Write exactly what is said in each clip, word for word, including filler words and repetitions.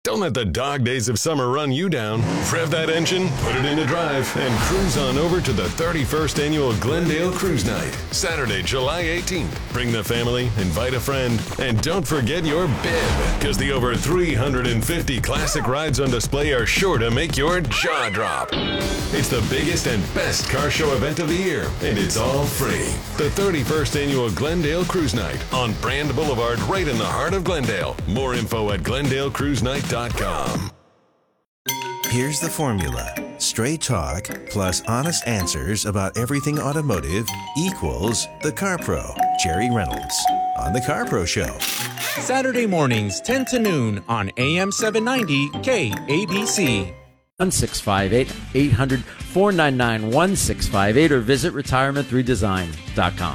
Don't let the dog days of summer run you down. Rev that engine, put it into drive, and cruise on over to the thirty-first Annual Glendale Cruise Night, Saturday, July eighteenth. Bring the family, invite a friend, and don't forget your bib, because the over three hundred fifty classic rides on display are sure to make your jaw drop. It's the biggest and best car show event of the year, and it's all free. The thirty-first Annual Glendale Cruise Night on Brand Boulevard, right in the heart of Glendale. More info at glendale cruise night dot com. Here's the formula. Straight talk plus honest answers about everything automotive equals The Car Pro. Jerry Reynolds on The Car Pro Show. Saturday mornings, ten to noon on A M seven ninety K A B C. one six five eight, eight hundred, four nine nine, one six five eight or visit retirement three design dot com.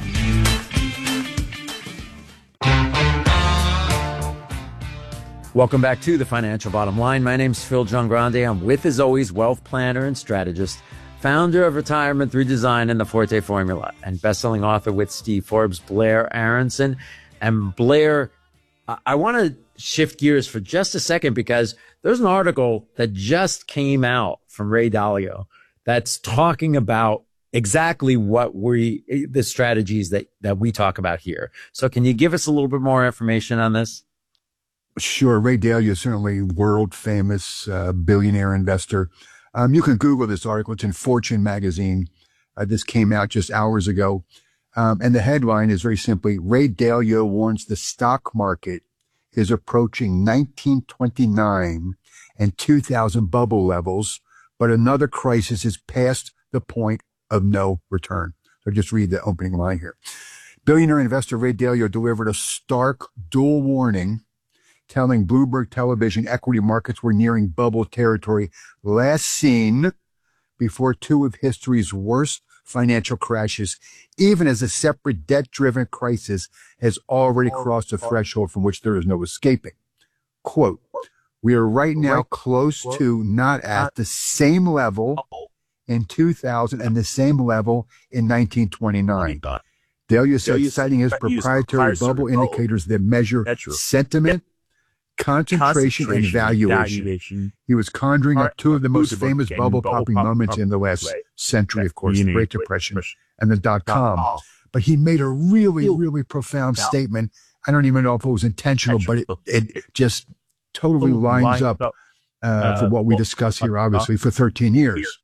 Welcome back to the Financial Bottom Line. My name's Phil Giangrande. I'm with, as always, wealth planner and strategist, founder of Retirement three Design and the Forte Formula, and best-selling author with Steve Forbes, Blair Aronson. And Blair, I, I want to shift gears for just a second because there's an article that just came out from Ray Dalio that's talking about exactly what we, the strategies that, that we talk about here. So can you give us a little bit more information on this? Sure. Ray Dalio is certainly world famous uh, billionaire investor. Um, you can Google this article. It's in Fortune magazine. Uh, this came out just hours ago. Um, and the headline is very simply, Ray Dalio warns the stock market is approaching nineteen twenty-nine and two thousand bubble levels, but another crisis is past the point of no return. So just read the opening line here. Billionaire investor Ray Dalio delivered a stark dual warning telling Bloomberg Television equity markets were nearing bubble territory, last seen before two of history's worst financial crashes, even as a separate debt-driven crisis has already crossed a threshold from which there is no escaping. Quote, we are right now close to, not at, the same level in two thousand and the same level in nineteen twenty-nine. Dalio said, citing his proprietary bubble indicators that measure sentiment, concentration, concentration and valuation. valuation. He was conjuring up two of the most famous bubble-popping moments in the last century, of course, the Great Depression and the dot-com. But he made a really, really profound statement. I don't even know if it was intentional, but it, it just totally lines up uh, for what we discuss here, obviously, for thirteen years.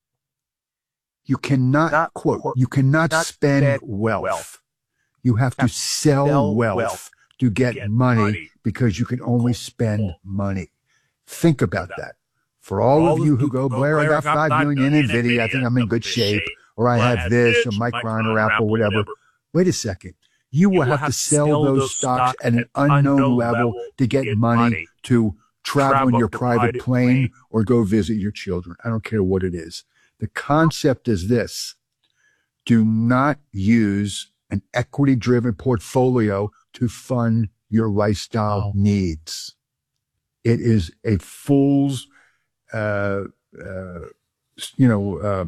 You cannot, quote, you cannot spend wealth. You have to sell wealth to get, get money, money because you can only spend money. Think about that. For all, all of you who go, Blair, I got five million in NVIDIA, I think I'm in good shape, or I have this, or Micron, or Apple, whatever. Wait a second. You will have to sell those stocks at an unknown level to get money to travel in your private plane or go visit your children. I don't care what it is. The concept is this. Do not use an equity-driven portfolio to fund your lifestyle needs. It is a fool's, uh, uh, you know, uh,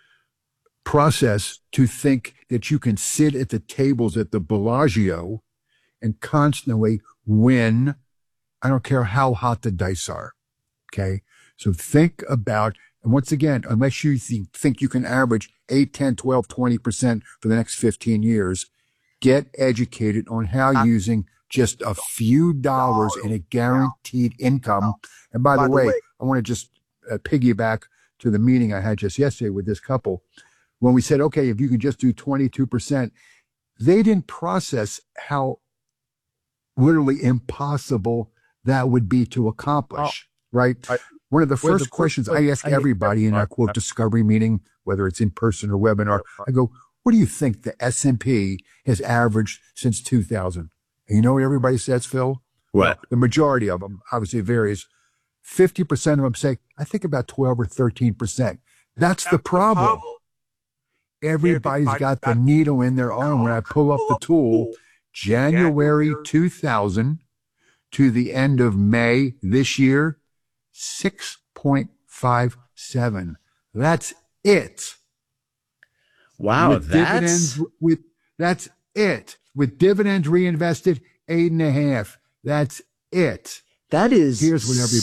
process to think that you can sit at the tables at the Bellagio and constantly win. I don't care how hot the dice are. Okay. So think about, and once again, unless you think, think you can average eight, ten, twelve, twenty percent for the next fifteen years, get educated on how using just a few dollars in a guaranteed income. And by the way, I want to just uh, piggyback to the meeting I had just yesterday with this couple. When we said, okay, if you can just do twenty-two percent, they didn't process how literally impossible that would be to accomplish, oh, right? I, One of the first the questions I ask everybody in our, quote, discovery meeting, whether it's in person or webinar, I go, what do you think the S and P has averaged since two thousand? And you know what everybody says, Phil? What? Well, the majority of them, obviously it varies. fifty percent of them say, I think about twelve or thirteen percent. That's, That's the problem. The problem. Everybody's Everybody got, got the needle in their arm. When I pull up the tool, January two thousand to the end of May this year, six point five seven. That's it. Wow, with that's dividends, with that's it. With dividends reinvested, eight and a half. That's it. That is Here's what everybody